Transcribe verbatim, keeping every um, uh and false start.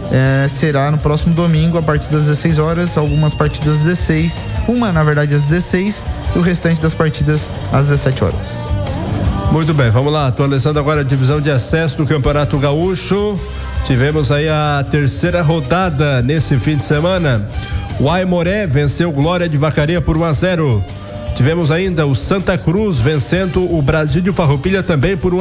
é, será no próximo domingo a partir das dezesseis horas, algumas partidas às dezesseis, uma na verdade às dezesseis e o restante das partidas às dezessete horas. Muito bem, vamos lá, atualizando agora a divisão de acesso do Campeonato Gaúcho. Tivemos aí a terceira rodada nesse fim de semana. O Aimoré venceu Glória de Vacaria por um a zero. Tivemos ainda o Santa Cruz vencendo o Brasílio Farroupilha também por um